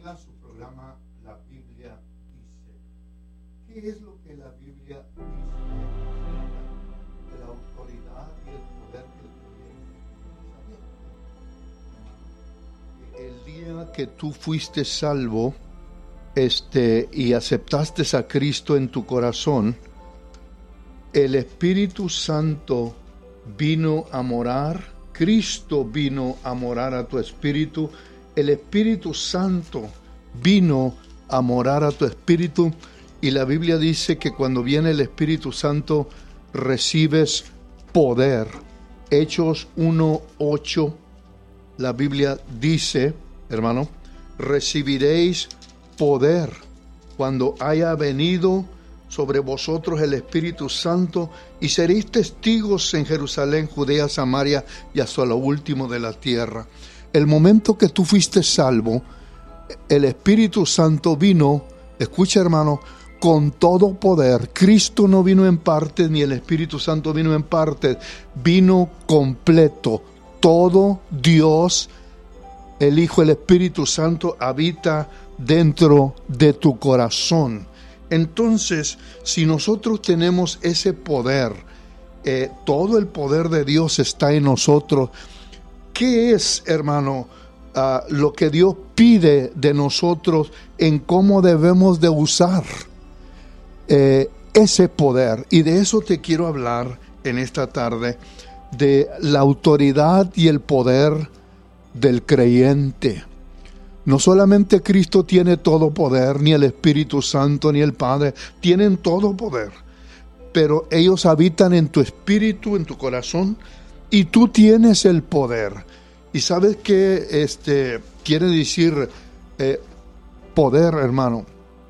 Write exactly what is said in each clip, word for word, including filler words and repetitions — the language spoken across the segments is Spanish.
a su programa La Biblia Dice. ¿Qué es lo que la Biblia dice de la autoridad y el poder que el creyente? El día que tú fuiste salvo este, y aceptaste a Cristo en tu corazón, el Espíritu Santo vino a morar, Cristo vino a morar a tu espíritu, el Espíritu Santo vino a morar a tu espíritu, y la Biblia dice que cuando viene el Espíritu Santo recibes poder. Hechos uno ocho, la Biblia dice, hermano, recibiréis poder cuando haya venido sobre vosotros el Espíritu Santo, y seréis testigos en Jerusalén, Judea, Samaria y hasta lo último de la tierra. El momento que tú fuiste salvo, el Espíritu Santo vino, escucha hermano, con todo poder. Cristo no vino en parte, ni el Espíritu Santo vino en parte, vino completo. Todo Dios, el Hijo, el Espíritu Santo habita dentro de tu corazón. Entonces, si nosotros tenemos ese poder, eh, todo el poder de Dios está en nosotros. ¿Qué es, hermano, uh, lo que Dios pide de nosotros en cómo debemos de usar eh, ese poder? Y de eso te quiero hablar en esta tarde, de la autoridad y el poder del creyente. No solamente Cristo tiene todo poder, ni el Espíritu Santo, ni el Padre, tienen todo poder, pero ellos habitan en tu espíritu, en tu corazón, y tú tienes el poder. ¿Y sabes qué este, quiere decir eh, poder, hermano?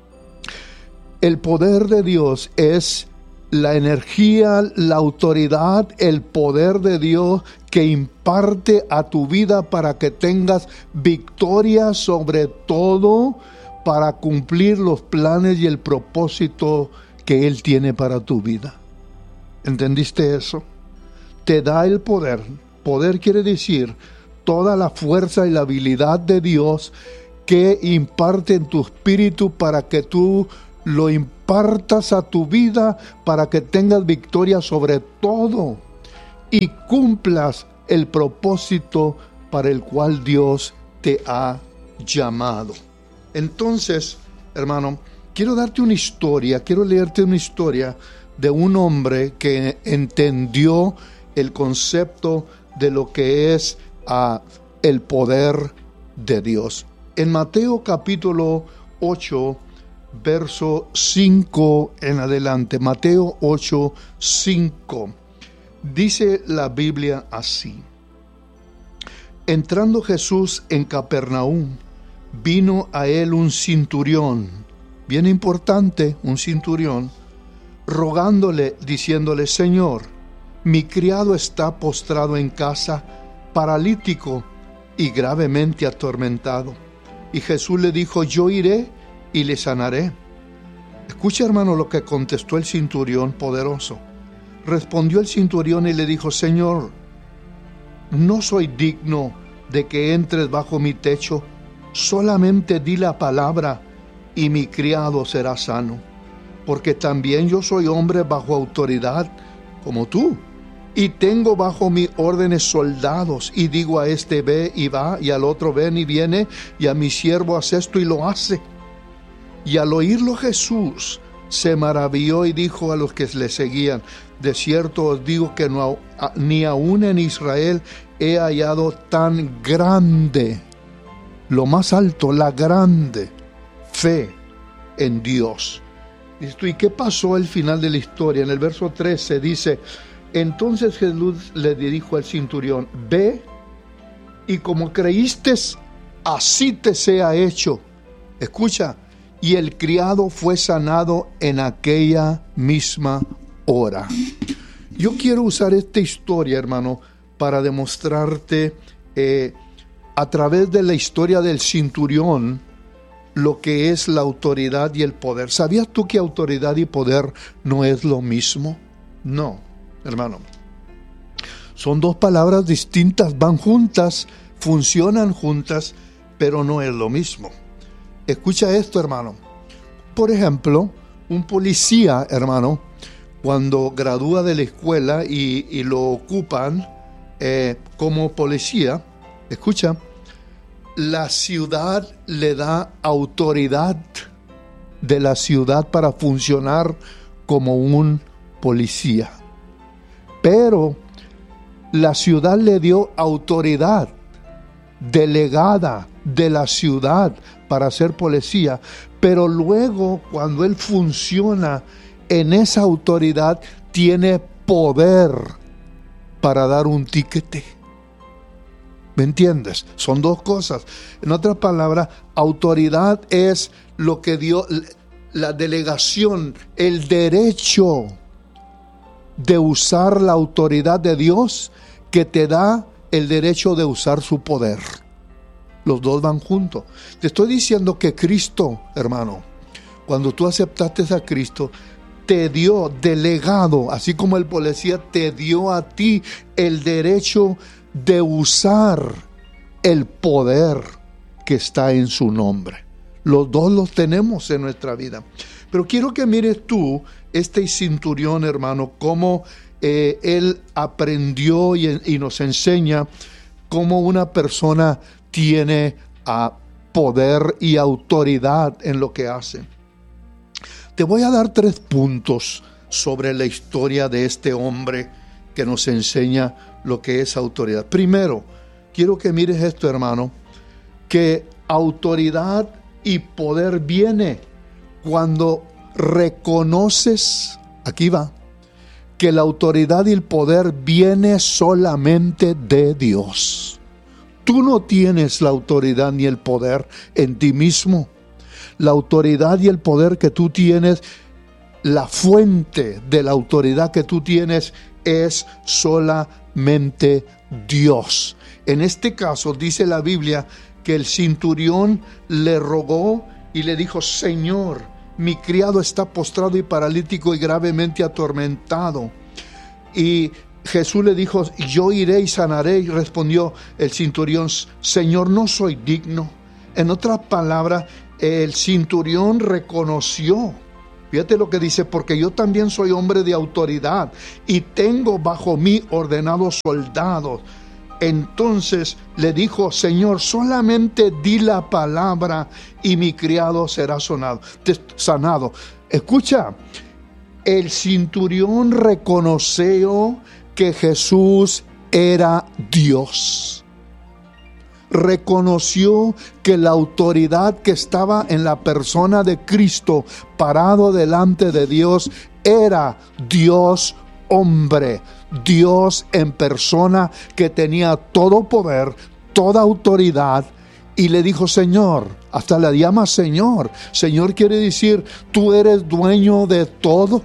El poder de Dios es la energía, la autoridad, el poder de Dios que imparte a tu vida para que tengas victoria sobre todo, para cumplir los planes y el propósito que Él tiene para tu vida. ¿Entendiste eso? Te da el poder. Poder quiere decir toda la fuerza y la habilidad de Dios que imparte en tu espíritu para que tú lo impartas a tu vida, para que tengas victoria sobre todo y cumplas el propósito para el cual Dios te ha llamado. Entonces, hermano, quiero darte una historia, quiero leerte una historia de un hombre que entendió el concepto de lo que es uh, el poder de Dios. En Mateo capítulo ocho, verso cinco en adelante, Mateo ocho, cinco, dice la Biblia así: entrando Jesús en Capernaum, vino a él un centurión, bien importante, un centurión, rogándole, diciéndole: Señor, mi criado está postrado en casa, paralítico y gravemente atormentado. Y Jesús le dijo: yo iré y le sanaré. Escucha, hermano, lo que contestó el centurión poderoso. Respondió el centurión y le dijo: Señor, no soy digno de que entres bajo mi techo, solamente di la palabra y mi criado será sano, porque también yo soy hombre bajo autoridad como tú, y tengo bajo mis órdenes soldados, y digo a este ve y va, y al otro ven y viene, y a mi siervo haz esto y lo hace. Y al oírlo Jesús se maravilló y dijo a los que le seguían: de cierto os digo que no, ni aún en Israel he hallado tan grande, lo más alto, la grande fe en Dios. ¿Y qué pasó al final de la historia? En el verso trece dice: entonces Jesús le dijo al centurión: ve, y como creíste, así te sea hecho. Escucha, y el criado fue sanado en aquella misma hora. Yo quiero usar esta historia, hermano, para demostrarte eh, a través de la historia del centurión lo que es la autoridad y el poder. ¿Sabías tú que autoridad y poder no es lo mismo? No, hermano. Son dos palabras distintas, van juntas, funcionan juntas, pero no es lo mismo. Escucha esto, hermano. Por ejemplo, un policía, hermano, cuando gradúa de la escuela y, y lo ocupan eh, como policía, escucha, la ciudad le da autoridad de la ciudad para funcionar como un policía. Pero la ciudad le dio autoridad delegada de la ciudad para ser policía, pero luego cuando él funciona en esa autoridad tiene poder para dar un tiquete. ¿Me entiendes? Son dos cosas. En otras palabras, autoridad es lo que dio la delegación, el derecho de usar la autoridad de Dios que te da el derecho de usar su poder. Los dos van juntos. Te estoy diciendo que Cristo, hermano, cuando tú aceptaste a Cristo, te dio delegado, así como el policía te dio a ti el derecho de usar el poder que está en su nombre. Los dos los tenemos en nuestra vida. Pero quiero que mires tú este centurión, hermano, cómo eh, él aprendió y, y nos enseña cómo una persona tiene uh, poder y autoridad en lo que hace. Te voy a dar tres puntos sobre la historia de este hombre que nos enseña lo que es autoridad. Primero, quiero que mires esto, hermano, que autoridad y poder viene cuando reconoces, aquí va, que la autoridad y el poder viene solamente de Dios. Tú no tienes la autoridad ni el poder en ti mismo. La autoridad y el poder que tú tienes, la fuente de la autoridad que tú tienes es solamente Dios. En este caso dice la Biblia que el centurión le rogó y le dijo: Señor, mi criado está postrado y paralítico y gravemente atormentado. Y Jesús le dijo: yo iré y sanaré. Y respondió el centurión: Señor, no soy digno. En otras palabras, el centurión reconoció, fíjate lo que dice, porque yo también soy hombre de autoridad y tengo bajo mí ordenados soldados. Entonces le dijo: Señor, solamente di la palabra y mi criado será sanado. sanado. Escucha, el centurión reconoció que Jesús era Dios. Reconoció que la autoridad que estaba en la persona de Cristo, parado delante de Dios, era Dios hombre, Dios en persona, que tenía todo poder, toda autoridad. Y le dijo: Señor, hasta le llama Señor. Señor quiere decir: tú eres dueño de todo.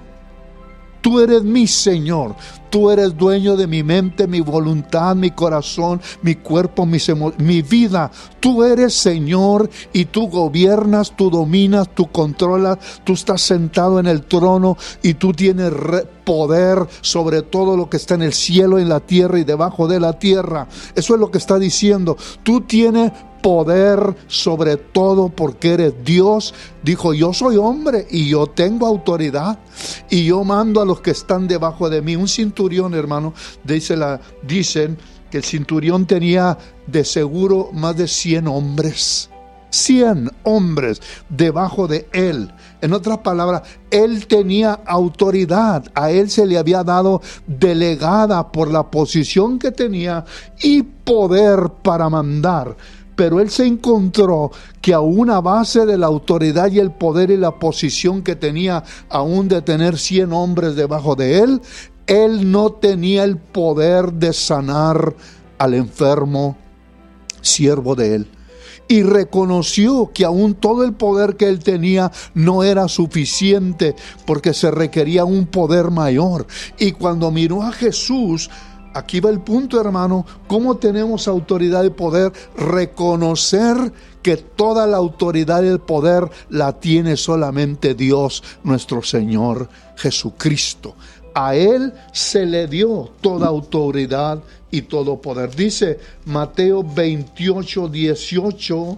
Tú eres mi Señor. Tú eres dueño de mi mente, mi voluntad, mi corazón, mi cuerpo, mis emo- mi vida. Tú eres Señor y tú gobiernas, tú dominas, tú controlas. Tú estás sentado en el trono y tú tienes re- poder sobre todo lo que está en el cielo, en la tierra y debajo de la tierra. Eso es lo que está diciendo. Tú tienes poder sobre todo porque eres Dios. Dijo: yo soy hombre y yo tengo autoridad y yo mando a los que están debajo de mí. Un centurión, hermano, dice la, dicen que el centurión tenía de seguro más de cien hombres. cien hombres debajo de él. En otras palabras, él tenía autoridad. A él se le había dado delegada por la posición que tenía y poder para mandar. Pero él se encontró que aún a base de la autoridad y el poder y la posición que tenía, aún de tener cien hombres debajo de él, él no tenía el poder de sanar al enfermo siervo de él. Y reconoció que aún todo el poder que él tenía no era suficiente, porque se requería un poder mayor. Y cuando miró a Jesús, aquí va el punto, hermano, cómo tenemos autoridad y poder. Reconocer que toda la autoridad y el poder la tiene solamente Dios, nuestro Señor Jesucristo. A Él se le dio toda autoridad y todo poder. Dice Mateo veintiocho, dieciocho,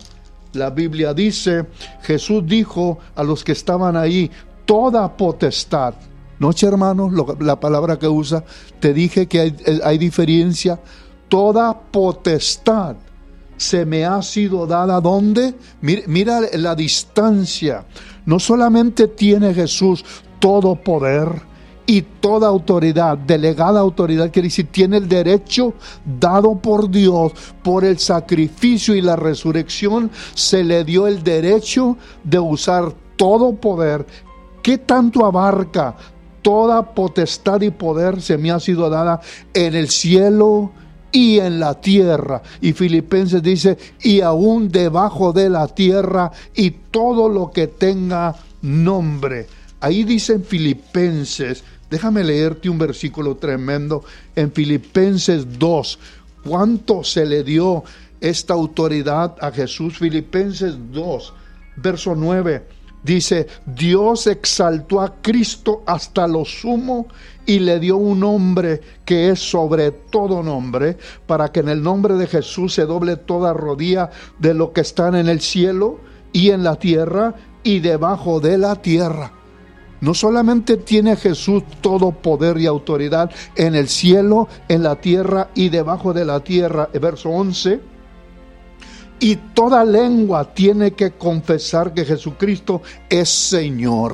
La Biblia dice, Jesús dijo a los que estaban ahí, toda potestad. Noche, hermanos, lo, la palabra que usa, te dije que hay, hay diferencia. Toda potestad se me ha sido dada. ¿Dónde? Mira, mira la distancia. No solamente tiene Jesús todo poder y toda autoridad, delegada autoridad, quiere decir, tiene el derecho dado por Dios, por el sacrificio y la resurrección, se le dio el derecho de usar todo poder. ¿Qué tanto abarca? Toda potestad y poder se me ha sido dada en el cielo y en la tierra. Y Filipenses dice, y aún debajo de la tierra, y todo lo que tenga nombre. Ahí dice en Filipenses, déjame leerte un versículo tremendo, en Filipenses dos, ¿cuánto se le dio esta autoridad a Jesús? Filipenses dos, verso nueve, dice, Dios exaltó a Cristo hasta lo sumo y le dio un nombre que es sobre todo nombre, para que en el nombre de Jesús se doble toda rodilla de lo que están en el cielo y en la tierra y debajo de la tierra. No solamente tiene Jesús todo poder y autoridad en el cielo, en la tierra y debajo de la tierra. Verso once. Y toda lengua tiene que confesar que Jesucristo es Señor.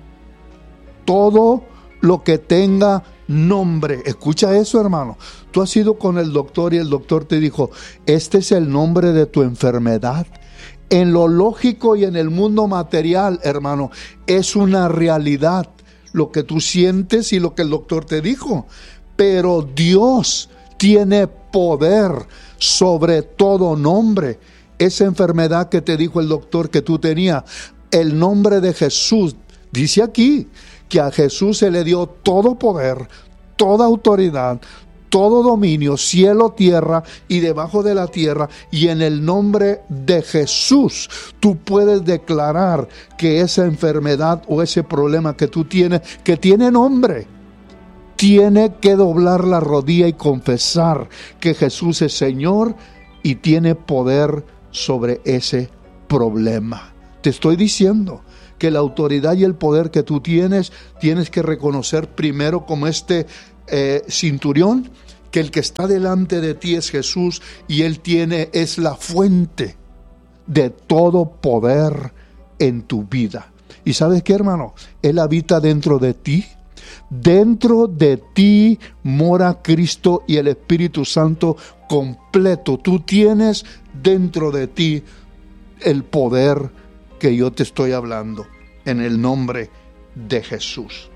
Todo lo que tenga nombre. Escucha eso, hermano. Tú has ido con el doctor y el doctor te dijo, este es el nombre de tu enfermedad. En lo lógico y en el mundo material, hermano, es una realidad lo que tú sientes y lo que el doctor te dijo. Pero Dios tiene poder sobre todo nombre. Esa enfermedad que te dijo el doctor que tú tenías, el nombre de Jesús, dice aquí que a Jesús se le dio todo poder, toda autoridad, todo dominio, cielo, tierra y debajo de la tierra, y en el nombre de Jesús tú puedes declarar que esa enfermedad o ese problema que tú tienes, que tiene nombre, tiene que doblar la rodilla y confesar que Jesús es Señor y tiene poder sobre ese problema. Te estoy diciendo que la autoridad y el poder que tú tienes, tienes que reconocer primero como este Eh, centurión, que el que está delante de ti es Jesús y Él tiene, es la fuente de todo poder en tu vida. ¿Y sabes qué, hermano? Él habita dentro de ti. Dentro de ti mora Cristo y el Espíritu Santo completo. Tú tienes dentro de ti el poder que yo te estoy hablando en el nombre de Jesús.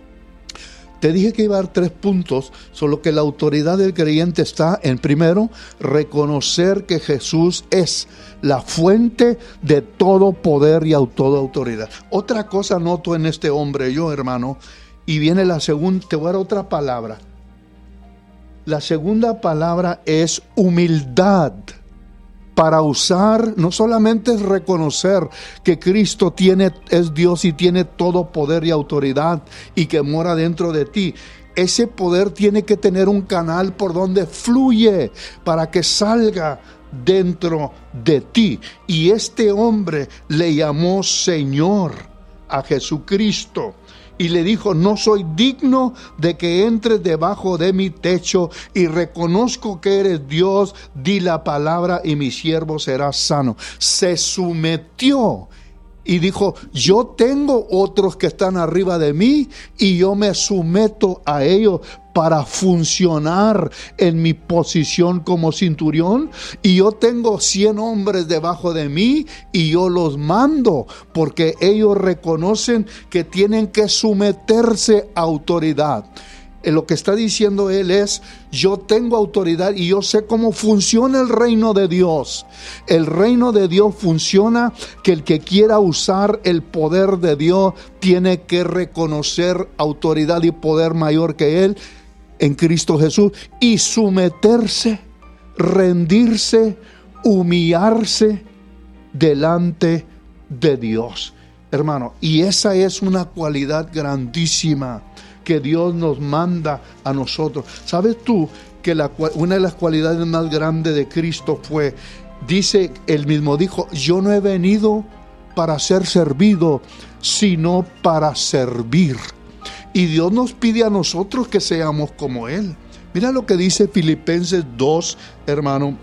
Te dije que iba a dar tres puntos, solo que la autoridad del creyente está en, primero, reconocer que Jesús es la fuente de todo poder y toda autoridad. Otra cosa noto en este hombre, yo, hermano, y viene la segunda, te voy a dar otra palabra. La segunda palabra es humildad. Para usar, no solamente es reconocer que Cristo tiene, es Dios y tiene todo poder y autoridad y que mora dentro de ti. Ese poder tiene que tener un canal por donde fluye para que salga dentro de ti. Y este hombre le llamó Señor a Jesucristo. Y le dijo, no soy digno de que entres debajo de mi techo, y reconozco que eres Dios, di la palabra y mi siervo será sano. Se sometió y dijo, yo tengo otros que están arriba de mí y yo me someto a ellos para funcionar en mi posición como centurión, y yo tengo cien hombres debajo de mí y yo los mando porque ellos reconocen que tienen que someterse a autoridad. Lo que está diciendo él es, yo tengo autoridad y yo sé cómo funciona el reino de Dios. El reino de Dios funciona que el que quiera usar el poder de Dios tiene que reconocer autoridad y poder mayor que él en Cristo Jesús y someterse, rendirse, humillarse delante de Dios. Hermano, y esa es una cualidad grandísima que Dios nos manda a nosotros. ¿Sabes tú que la, una de las cualidades más grandes de Cristo fue dice, él mismo dijo, yo no he venido para ser servido, sino para servir. Y Dios nos pide a nosotros que seamos como Él. Mira lo que dice Filipenses dos, hermano.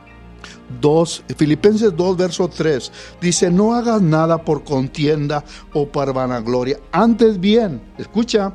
dos, Filipenses dos, verso tres. Dice, no hagas nada por contienda o por vanagloria. Antes bien, escucha,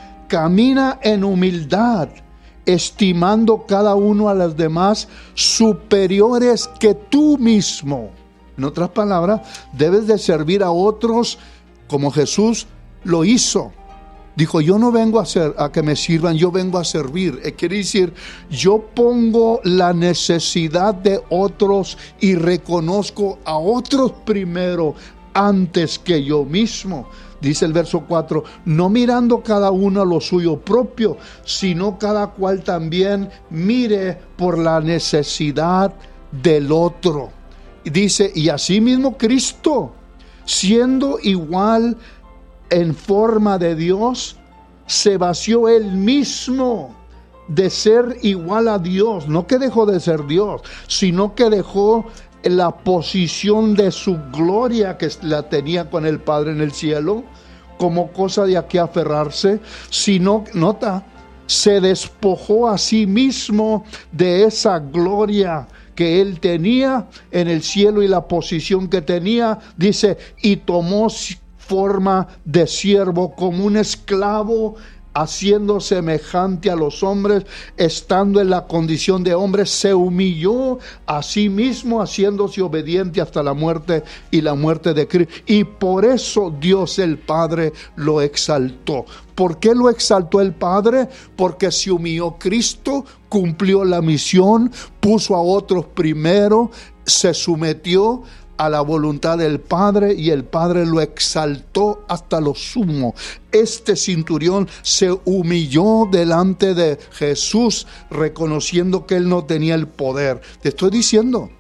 camina en humildad, estimando cada uno a los demás superiores que tú mismo. En otras palabras, debes de servir a otros como Jesús lo hizo. Dijo, yo no vengo a, hacer, a que me sirvan, yo vengo a servir. Eh, quiere decir, yo pongo la necesidad de otros y reconozco a otros primero antes que yo mismo. Dice el verso cuatro, no mirando cada uno a lo suyo propio, sino cada cual también mire por la necesidad del otro. Y dice, y asimismo Cristo, siendo igual en forma de Dios, se vació él mismo de ser igual a Dios. No que dejó de ser Dios, sino que dejó la posición de su gloria que la tenía con el Padre en el cielo, como cosa de a qué aferrarse, sino, nota, se despojó a sí mismo de esa gloria que él tenía en el cielo y la posición que tenía, dice, y tomó forma de siervo como un esclavo, haciendo semejante a los hombres, estando en la condición de hombre, se humilló a sí mismo, haciéndose obediente hasta la muerte y la muerte de Cristo. Y por eso Dios el Padre lo exaltó. ¿Por qué lo exaltó el Padre? Porque se humilló Cristo, cumplió la misión, puso a otros primero, se sometió a la voluntad del Padre y el Padre lo exaltó hasta lo sumo. Este centurión se humilló delante de Jesús, reconociendo que él no tenía el poder. Te estoy diciendo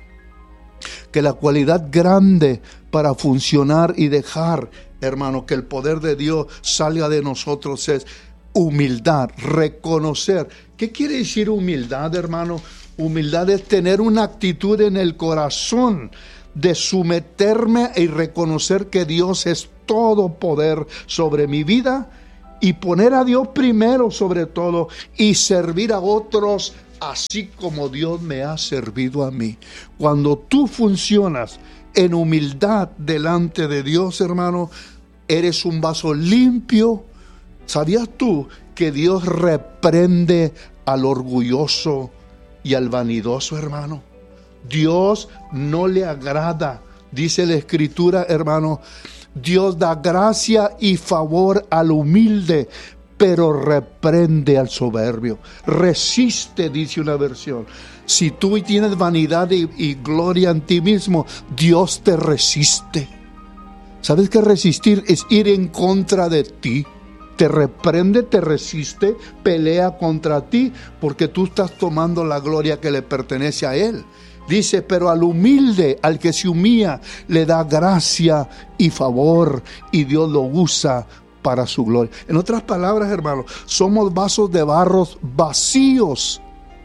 que la cualidad grande para funcionar y dejar, hermano, que el poder de Dios salga de nosotros es humildad, reconocer. ¿Qué quiere decir humildad, hermano? Humildad es tener una actitud en el corazón de someterme y reconocer que Dios es todo poder sobre mi vida y poner a Dios primero sobre todo y servir a otros así como Dios me ha servido a mí. Cuando tú funcionas en humildad delante de Dios, hermano, eres un vaso limpio. ¿Sabías tú que Dios reprende al orgulloso y al vanidoso, hermano? Dios no le agrada, dice la Escritura, hermano. Dios da gracia y favor al humilde, pero reprende al soberbio. Resiste, dice una versión. Si tú tienes vanidad y, y gloria en ti mismo, Dios te resiste. ¿Sabes qué resistir? Es ir en contra de ti. Te reprende, te resiste, pelea contra ti, porque tú estás tomando la gloria que le pertenece a Él. Dice, pero al humilde, al que se humilla, le da gracia y favor, y Dios lo usa para su gloria. En otras palabras, hermanos, somos vasos de barros vacíos,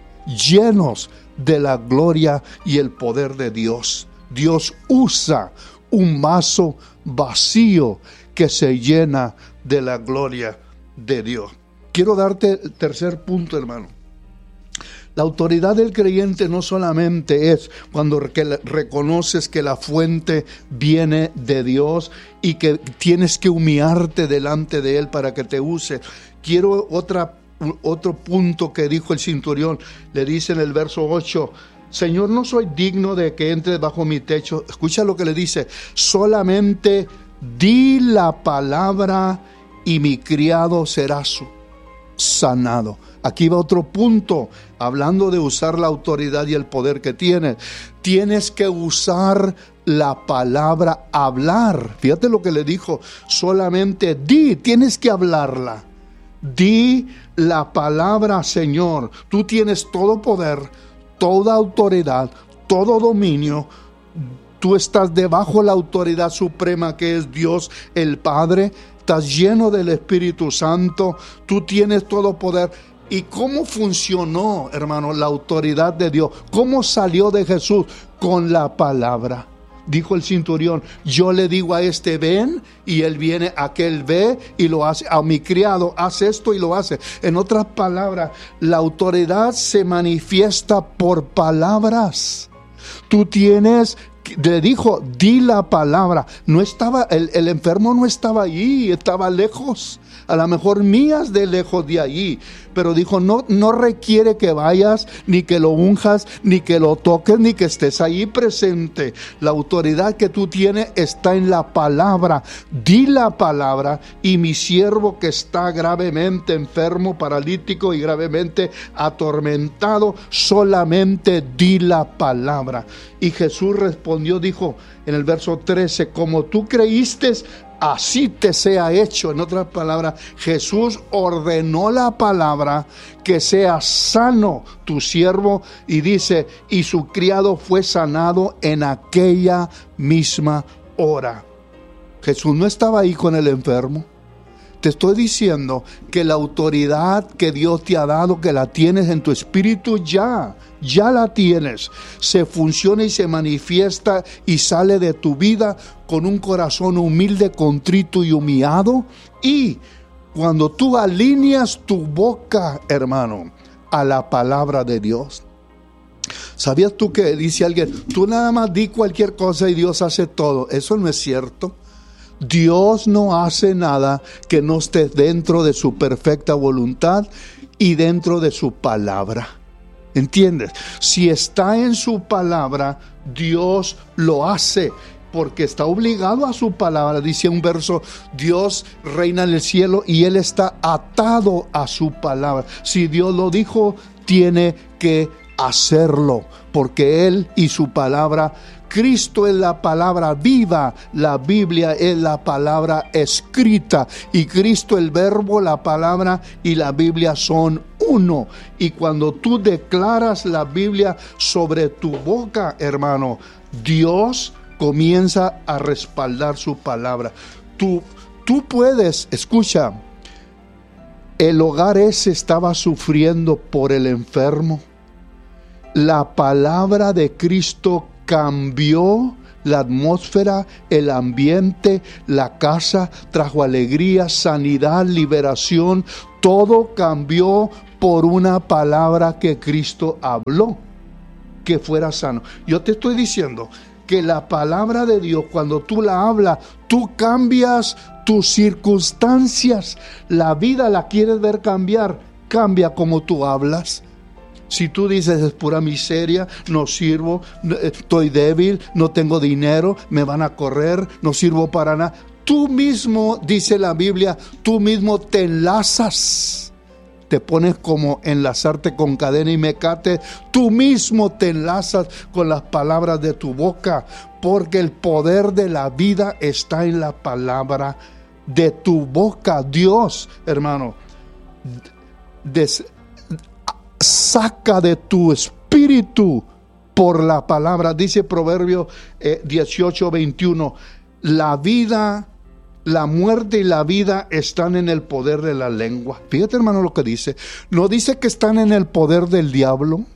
llenos de la gloria y el poder de Dios. Dios usa un vaso vacío que se llena de la gloria de Dios. Quiero darte el tercer punto, hermano. La autoridad del creyente no solamente es cuando reconoces que la fuente viene de Dios y que tienes que humillarte delante de Él para que te use. Quiero otra, otro punto que dijo el centurión. Le dice en el verso ocho, Señor, no soy digno de que entres bajo mi techo. Escucha lo que le dice, solamente di la palabra y mi criado será su sanado. Aquí va otro punto, hablando de usar la autoridad y el poder que tienes. Tienes que usar la palabra, hablar. Fíjate lo que le dijo, solamente di, tienes que hablarla. Di la palabra, Señor. Tú tienes todo poder, toda autoridad, todo dominio. Tú estás debajo de la autoridad suprema que es Dios el Padre. Estás lleno del Espíritu Santo, tú tienes todo poder. ¿Y cómo funcionó, hermano, la autoridad de Dios? ¿Cómo salió de Jesús? Con la palabra. Dijo el centurión, yo le digo a este ven y él viene, aquel ve y lo hace, a mi criado hace esto y lo hace. En otras palabras, la autoridad se manifiesta por palabras. Tú tienes, le dijo, di la palabra. No estaba, el, el enfermo no estaba allí, estaba lejos. A lo mejor mías de lejos de allí, pero dijo, no, no requiere que vayas, ni que lo unjas, ni que lo toques, ni que estés ahí presente. La autoridad que tú tienes está en la palabra. Di la palabra, y mi siervo que está gravemente enfermo, paralítico y gravemente atormentado, solamente di la palabra. Y Jesús respondió, dijo en el verso trece, como tú creíste, así te sea hecho. En otras palabras, Jesús ordenó la palabra, que sea sano tu siervo, y dice, y su criado fue sanado en aquella misma hora. Jesús no estaba ahí con el enfermo. Te estoy diciendo que la autoridad que Dios te ha dado, que la tienes en tu espíritu ya, ya la tienes. Se funciona y se manifiesta y sale de tu vida con un corazón humilde, contrito y humillado. Y cuando tú alineas tu boca, hermano, a la palabra de Dios. ¿Sabías tú que dice alguien, tú nada más di cualquier cosa y Dios hace todo? Eso no es cierto. Dios no hace nada que no esté dentro de su perfecta voluntad y dentro de su palabra. ¿Entiendes? Si está en su palabra, Dios lo hace, porque está obligado a su palabra. Dice un verso, Dios reina en el cielo y Él está atado a su palabra. Si Dios lo dijo, tiene que hacerlo, porque Él y su palabra, Cristo es la palabra viva, la Biblia es la palabra escrita, y Cristo el verbo, la palabra y la Biblia son uno. Y cuando tú declaras la Biblia sobre tu boca, hermano, Dios comienza a respaldar su palabra. Tú, tú puedes, escucha, el hogar ese estaba sufriendo por el enfermo. La palabra de Cristo cambió la atmósfera, el ambiente, la casa, trajo alegría, sanidad, liberación. Todo cambió por una palabra que Cristo habló, que fuera sano. Yo te estoy diciendo que la palabra de Dios, cuando tú la hablas, tú cambias tus circunstancias. La vida la quieres ver cambiar, cambia como tú hablas. Si tú dices, es pura miseria, no sirvo, estoy débil, no tengo dinero, me van a correr, no sirvo para nada. Tú mismo, dice la Biblia, tú mismo te enlazas. Te pones como enlazarte con cadena y mecate. Tú mismo te enlazas con las palabras de tu boca, porque el poder de la vida está en la palabra de tu boca. Dios, hermano, des, saca de tu espíritu por la palabra. Dice Proverbio eh, dieciocho veintiuno, la vida, la muerte y la vida están en el poder de la lengua. Fíjate, hermano, lo que dice. No dice que están en el poder del diablo.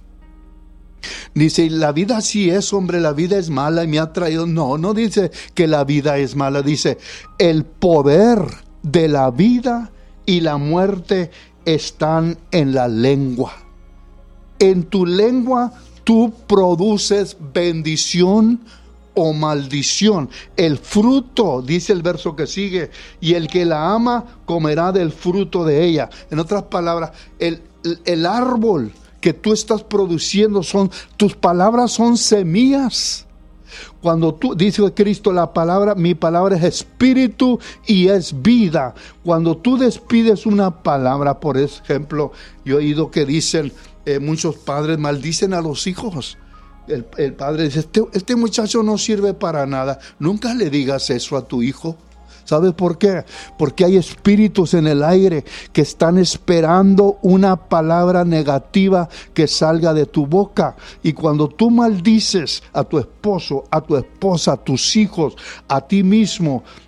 Dice, la vida sí es, hombre, la vida es mala y me ha traído. No, no dice que la vida es mala. Dice, el poder de la vida y la muerte están en la lengua. En tu lengua tú produces bendición o maldición. El fruto, dice el verso que sigue, y el que la ama comerá del fruto de ella. En otras palabras, el, el, el árbol que tú estás produciendo, son tus palabras, son semillas. Cuando tú, dice Cristo, la palabra, mi palabra es espíritu y es vida. Cuando tú despides una palabra, por ejemplo, yo he oído que dicen, eh, muchos padres maldicen a los hijos. El, el padre dice, este, este muchacho no sirve para nada. Nunca le digas eso a tu hijo. ¿Sabes por qué? Porque hay espíritus en el aire que están esperando una palabra negativa que salga de tu boca. Y cuando tú maldices a tu esposo, a tu esposa, a tus hijos, a ti mismo,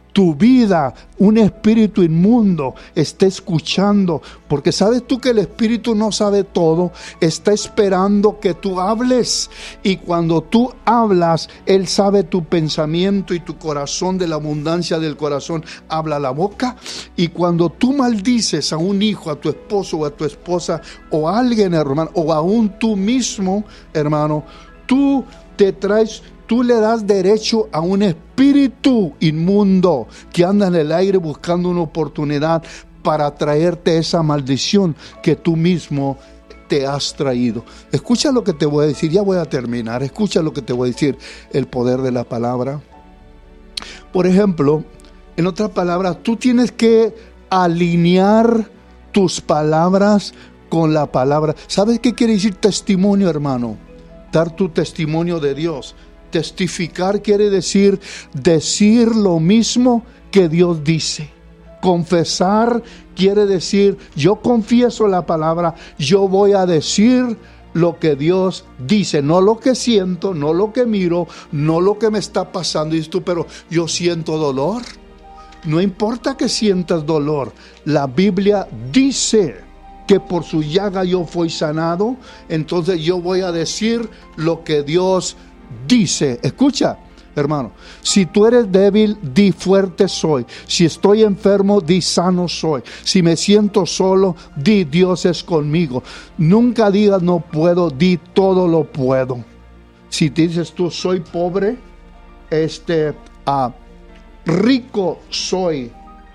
tu vida, un espíritu inmundo, está escuchando, porque sabes tú que el espíritu no sabe todo, está esperando que tú hables, y cuando tú hablas, él sabe tu pensamiento y tu corazón. De la abundancia del corazón habla la boca. Y cuando tú maldices a un hijo, a tu esposo o a tu esposa, o a alguien, hermano, o aún tú mismo, hermano, tú te traes, tú le das derecho a un espíritu inmundo que anda en el aire buscando una oportunidad para traerte esa maldición que tú mismo te has traído. Escucha lo que te voy a decir, ya voy a terminar. Escucha lo que te voy a decir, el poder de la palabra. Por ejemplo, en otras palabras, tú tienes que alinear tus palabras con la palabra. ¿Sabes qué quiere decir testimonio, hermano? Dar tu testimonio de Dios. Testificar quiere decir decir lo mismo que Dios dice. Confesar quiere decir yo confieso la palabra, yo voy a decir lo que Dios dice, no lo que siento, no lo que miro, no lo que me está pasando. Y dices tú, pero yo siento dolor. No importa que sientas dolor, la Biblia dice que por su llaga yo fui sanado. Entonces yo voy a decir lo que Dios dice. Escucha, hermano, si tú eres débil, di fuerte soy. Si estoy enfermo, di sano soy. Si me siento solo, di Dios es conmigo. Nunca digas no puedo, di todo lo puedo. Si dices tú soy pobre, este, ah, rico soy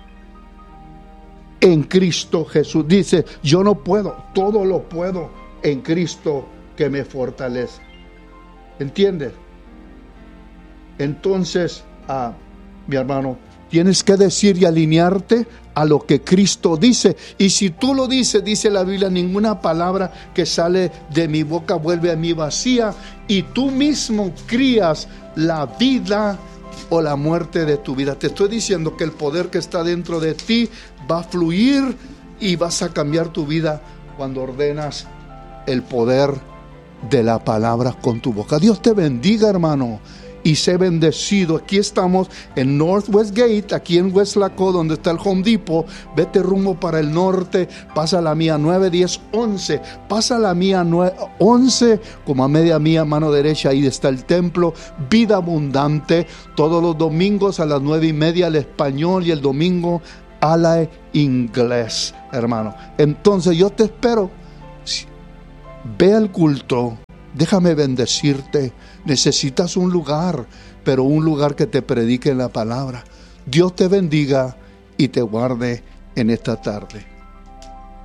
en Cristo Jesús. Dice yo no puedo, todo lo puedo en Cristo que me fortalece. ¿Entiendes? Entonces, ah, mi hermano, tienes que decir y alinearte a lo que Cristo dice. Y si tú lo dices, dice la Biblia, ninguna palabra que sale de mi boca vuelve a mí vacía. Y tú mismo crías la vida o la muerte de tu vida. Te estoy diciendo que el poder que está dentro de ti va a fluir y vas a cambiar tu vida cuando ordenas el poder de la palabra con tu boca. Dios te bendiga, hermano, y sé bendecido. Aquí estamos en Northwest Gate, aquí en West Laco, donde está el Home Depot. Vete rumbo para el norte, pasa la mía nueve, diez, once, pasa la mía once, como a media mía, mano derecha, ahí está el templo, Vida Abundante, todos los domingos a las nueve y media el español y el domingo a la inglés, hermano. Entonces yo te espero. Ve al culto, déjame bendecirte. Necesitas un lugar, pero un lugar que te predique la palabra. Dios te bendiga y te guarde en esta tarde.